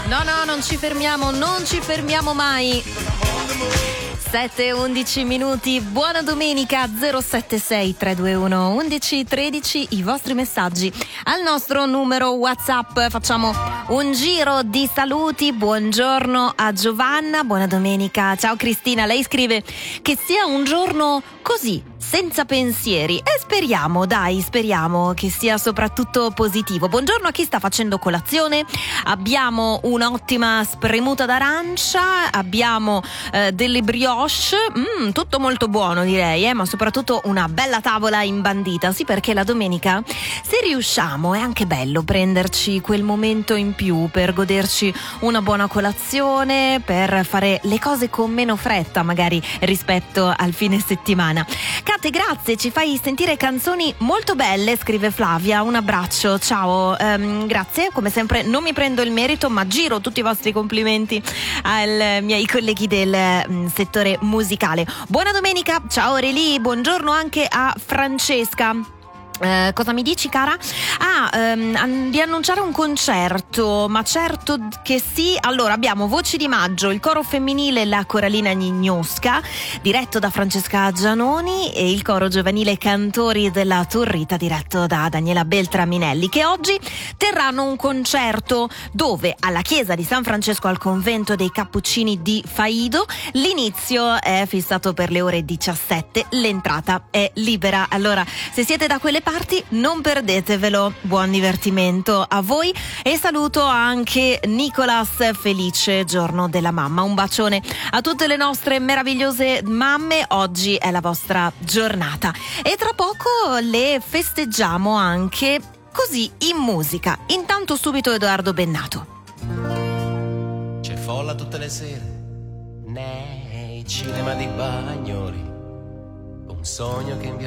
No, non ci fermiamo mai. 7:11 minuti, buona domenica. 076 321 1113, i vostri messaggi al nostro numero WhatsApp. Facciamo un giro di saluti. Buongiorno a Giovanna, buona domenica. Ciao Cristina, lei scrive che sia un giorno così, senza pensieri, e speriamo che sia soprattutto positivo. Buongiorno a chi sta facendo colazione. Abbiamo un'ottima spremuta d'arancia, abbiamo delle brioche, tutto molto buono direi, ma soprattutto una bella tavola imbandita. Sì, perché la domenica, se riusciamo, è anche bello prenderci quel momento in più per goderci una buona colazione, per fare le cose con meno fretta magari rispetto al fine settimana. Cate, grazie, ci fai sentire canzoni molto belle, scrive Flavia, un abbraccio, ciao. Grazie, come sempre non mi prendo il merito, ma giro tutti i vostri complimenti ai miei colleghi del settore musicale. Buona domenica, ciao Aureli, buongiorno anche a Francesca. Cosa mi dici, cara? Di annunciare un concerto, ma certo che sì. Allora, abbiamo Voci di Maggio, il coro femminile La Coralina Gnignosca, diretto da Francesca Gianoni, e il coro giovanile Cantori della Turrita, diretto da Daniela Beltraminelli, che oggi terranno un concerto dove, alla chiesa di San Francesco al convento dei Cappuccini di Faido. L'inizio è fissato per le ore 17, l'entrata è libera. Allora, se siete da quelle parti, non perdetevelo. Buon divertimento a voi, e saluto anche Nicolas, felice giorno della mamma. Un bacione a tutte le nostre meravigliose mamme, oggi è la vostra giornata e tra poco le festeggiamo anche così in musica. Intanto subito Edoardo Bennato. C'è folla tutte le sere nei cinema di Bagnoli, un sogno che in via